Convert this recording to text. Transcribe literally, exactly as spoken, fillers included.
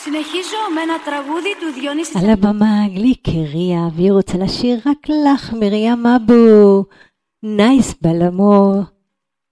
συνεχίζω με ένα τραγούδι του Διονύση. על הבמה גליקריה, והיא רוצה לשיר רק לך, מרים אבו. נייס בלמו.